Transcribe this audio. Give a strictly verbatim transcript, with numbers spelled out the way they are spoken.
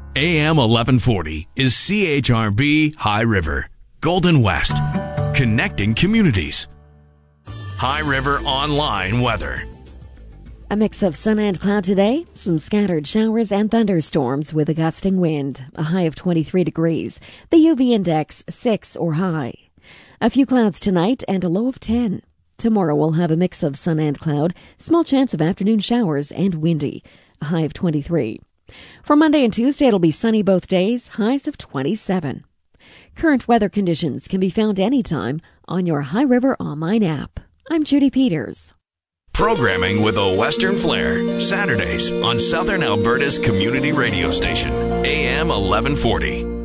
A M eleven forty is C H R B High River, Golden West, connecting communities. High River Online weather. A mix of sun and cloud today, some scattered showers and thunderstorms with a gusting wind, a high of twenty-three degrees, the U V index six or high. A few clouds tonight and a low of ten. Tomorrow we'll have a mix of sun and cloud, small chance of afternoon showers and windy, a high of twenty-three. For Monday and Tuesday it'll be sunny both days, highs of twenty-seven. Current weather conditions can be found anytime on your High River online app. I'm Judy Peters. Programming with a Western flair, Saturdays on Southern Alberta's community radio station, A M eleven forty.